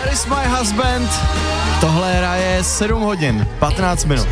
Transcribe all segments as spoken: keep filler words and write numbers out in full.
Where is my husband? Tohle hraje sedm hodin, patnáct minut.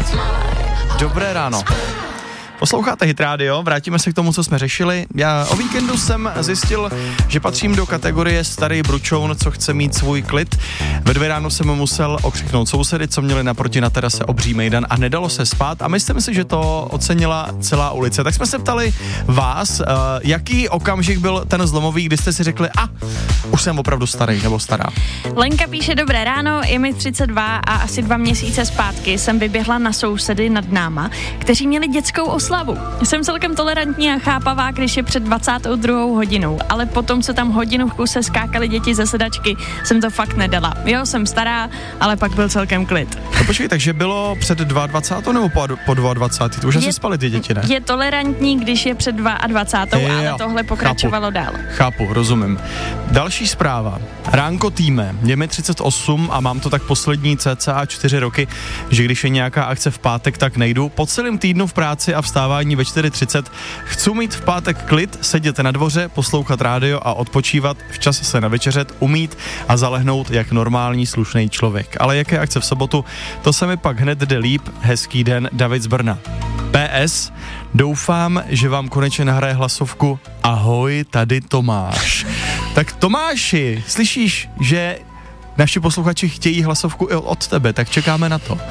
Dobré ráno. Posloucháte Hit Radio, vrátíme se k tomu, co jsme řešili. Já o víkendu jsem zjistil, že patřím do kategorie starý bručoun, co chce mít svůj klid. Ve dvě ráno jsem musel okřiknout sousedy, co měli naproti na terase obří mejdan a nedalo se spát a myslím si, že to ocenila celá ulice. Tak jsme se ptali vás, uh, jaký okamžik byl ten zlomový, kdy jste si řekli, a už jsem opravdu starý nebo stará. Lenka píše, dobré ráno, je mi třicet dva a asi dva měsíce zpátky jsem vyběhla na sousedy nad náma, kteří měli dětskou oslavu. Jsem celkem tolerantní a chápavá, když je před dvacátou druhou hodinou, ale potom, co tam hodinu v kuse skákali děti ze sedačky, jsem to fakt nedala. Jo, jsem stará, ale pak byl celkem klid. No počkej, takže bylo před dvacátou nebo po, po dvacáté? To už se spaly ty děti, ne? Je tolerantní, když je před dvacátou, je, ale tohle pokračovalo chápu, dál. Chápu, rozumím. Další zpráva. Ránko týme, je mi třicet osm a mám to tak poslední cca čtyři roky, že když je nějaká akce v pátek, tak nejdu. Po celém týdnu v práci a vstávání ve čtyři třicet chci mít v pátek klid, sedět na dvoře, poslouchat rádio a odpočívat, včas se navečeřet, umít a zalehnout jak normální slušný člověk. Ale jaké akce v sobotu, to se mi pak hned jde líp. Hezký den, David z Brna. P S. Doufám, že vám konečně nahraje hlasovku Ahoj, tady Tomáš. Tak Tomáši, slyšíš, že naši posluchači chtějí hlasovku i od tebe, tak čekáme na to.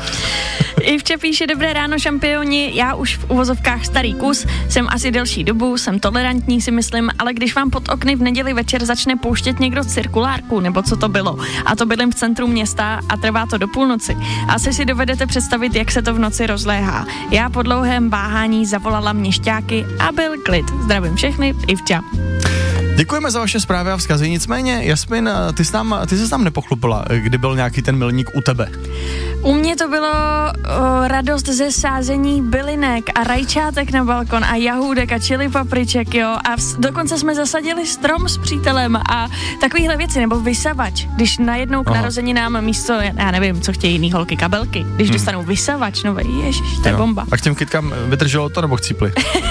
Ivče píše, dobré ráno šampioni, já už v uvozovkách starý kus, jsem asi delší dobu, jsem tolerantní si myslím, ale když vám pod okny v neděli večer začne pouštět někdo cirkulárku, nebo co to bylo, a to bydlím v centru města a trvá to do půlnoci, asi si dovedete představit, jak se to v noci rozléhá. Já po dlouhém váhání zavolala měšťáky a byl klid. Zdravím všechny, Ivča. Děkujeme za vaše zprávy a vzkazy, nicméně, Jasmin, ty jsi tam, ty jsi tam nepochlupila, kdy byl nějaký ten milník u tebe. U mě to bylo o, radost ze sázení bylinek a rajčátek na balkon a jahůdek a čili papriček, jo, a vz, dokonce jsme zasadili strom s přítelem a takovýhle věci, nebo vysavač, když najednou k narozeninám místo, já nevím, co chtějí jiný holky, kabelky, když hmm. dostanou vysavač, no ježiš, to je bomba. A k těm kytkám vydrželo to, nebo chcípli?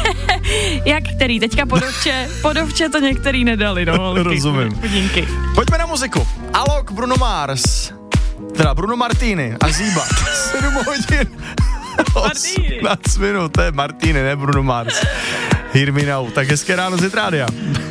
Jak který, teďka podovče, podovče to některý nedali, no holky. Rozumím. Chudinky. Pojďme na muziku. Alok, Bruno Mars. Teda Bruno Martini a Zíba. sedm hodin. osmnáct minut, to je Martini, ne Bruno Mars. Hear me now. Tak hezké ráno z Hit Rádia.